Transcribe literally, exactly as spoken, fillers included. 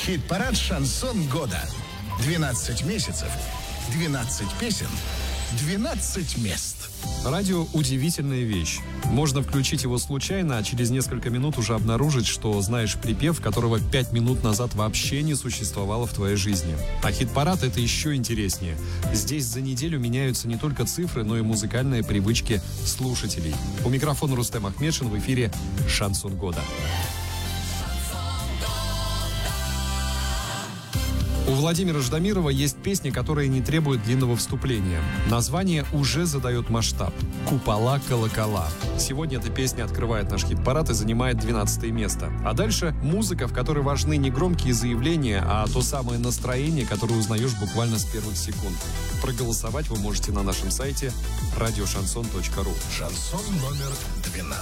Хит-парад «Шансон года». двенадцать месяцев, двенадцать песен, двенадцать мест. Радио – удивительная вещь. Можно включить его случайно, а через несколько минут уже обнаружить, что знаешь припев, которого пять минут назад вообще не существовало в твоей жизни. А хит-парад – это еще интереснее. Здесь за неделю меняются не только цифры, но и музыкальные привычки слушателей. У микрофона Рустем Ахмедшин, в эфире «Шансон года». У Владимира Ждамирова есть песни, которые не требуют длинного вступления. Название уже задает масштаб. «Купола, колокола». Сегодня эта песня открывает наш хит-парад и занимает двенадцатое место. А дальше музыка, в которой важны не громкие заявления, а то самое настроение, которое узнаешь буквально с первых секунд. Проголосовать вы можете на нашем сайте радио шансон точка ру. Шансон номер двенадцать.